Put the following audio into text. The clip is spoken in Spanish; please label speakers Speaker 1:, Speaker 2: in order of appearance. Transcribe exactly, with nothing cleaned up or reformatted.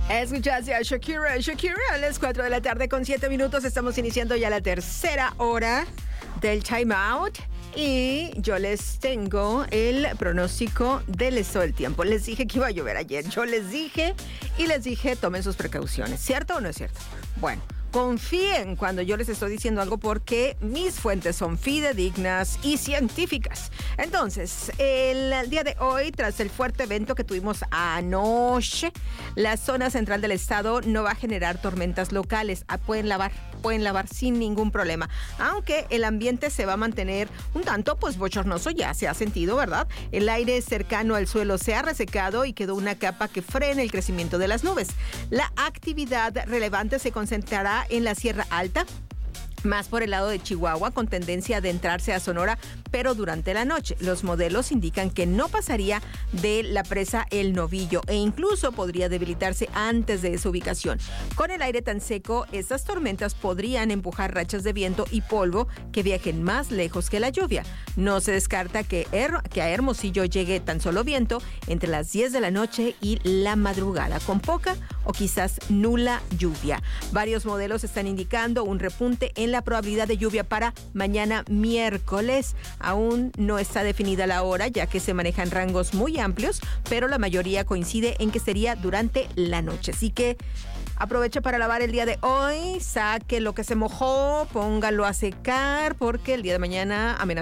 Speaker 1: Escuchaste a Shakira, Shakira a las cuatro de la tarde con siete minutos. Estamos iniciando ya la tercera hora del Time Out. Y yo les tengo el pronóstico del estado del tiempo. Les dije que iba a llover ayer. Yo les dije y les dije tomen sus precauciones. ¿Cierto o no es cierto? Bueno, confíen cuando yo les estoy diciendo algo porque mis fuentes son fidedignas y científicas. Entonces, el día de hoy, tras el fuerte evento que tuvimos anoche, la zona central del estado no va a generar tormentas locales. Ah, pueden lavar, pueden lavar sin ningún problema. Aunque el ambiente se va a mantener un tanto pues bochornoso, ya se ha sentido, ¿verdad? El aire cercano al suelo se ha resecado y quedó una capa que frena el crecimiento de las nubes. La actividad relevante se concentrará en la Sierra Alta, más por el lado de Chihuahua, con tendencia a adentrarse a Sonora, pero durante la noche. Los modelos indican que no pasaría de la presa El Novillo e incluso podría debilitarse antes de esa ubicación. Con el aire tan seco, estas tormentas podrían empujar rachas de viento y polvo que viajen más lejos que la lluvia. No se descarta que, Her- que a Hermosillo llegue tan solo viento entre las diez de la noche y la madrugada, con poca o quizás nula lluvia. Varios modelos están indicando un repunte en la probabilidad de lluvia para mañana miércoles. Aún no está definida la hora, ya que se manejan rangos muy amplios, pero la mayoría coincide en que sería durante la noche. Así que aproveche para lavar el día de hoy, saque lo que se mojó, póngalo a secar, porque el día de mañana amenaza